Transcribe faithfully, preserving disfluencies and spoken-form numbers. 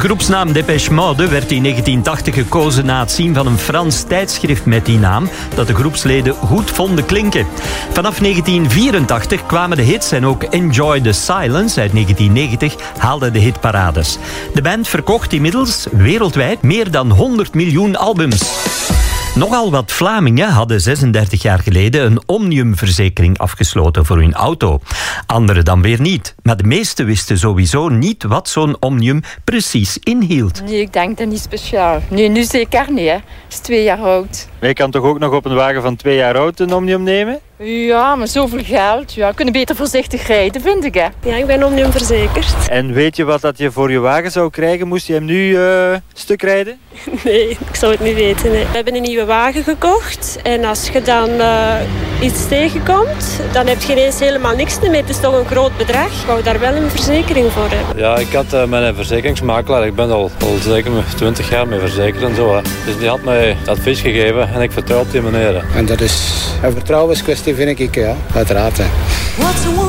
groepsnaam Depeche Mode werd in negentien tachtig gekozen na het zien van een Frans tijdschrift met die naam, dat de groepsleden goed vonden klinken. Vanaf negentien vierentachtig kwamen de hits en ook Enjoy the Silence uit negentien negentig haalde de hitparades. De band verkocht inmiddels wereldwijd meer dan honderd miljoen albums. Nogal wat Vlamingen hadden zesendertig jaar geleden een Omnium-verzekering afgesloten voor hun auto. Anderen dan weer niet. Maar de meesten wisten sowieso niet wat zo'n Omnium precies inhield. Nee, ik denk dat niet speciaal. Nee, nu zeker niet. Hè. Is twee jaar oud. Maar je kan toch ook nog op een wagen van twee jaar oud een Omnium nemen? Ja, maar zoveel geld. Ja, we kunnen beter voorzichtig rijden, vind ik. Hè. Ja, ik ben Omnium verzekerd. En weet je wat dat je voor je wagen zou krijgen? Moest je hem nu uh, stuk rijden? Nee, ik zou het niet weten. Nee. We hebben een nieuwe wagen gekocht. En als je dan uh, iets tegenkomt, dan heb je ineens helemaal niks meer. Het is toch een groot bedrag. Ik wou daar wel een verzekering voor hebben. Ja, ik had uh, mijn verzekeringsmakelaar. Ik ben al, al zeker twintig jaar mee verzekerd en zo. Hè. Dus die had mij advies gegeven en ik vertrouw op die meneer. En dat is een vertrouwenskwestie, vind ik, ja. Uiteraard. Hè.